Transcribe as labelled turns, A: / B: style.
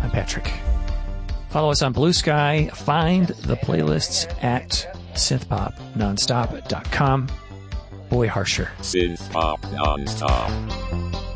A: I'm Patrick. Follow us on Blue Sky. Find the playlists at synthpopnonstop.com. Boy Harsher.
B: Synthpop Nonstop.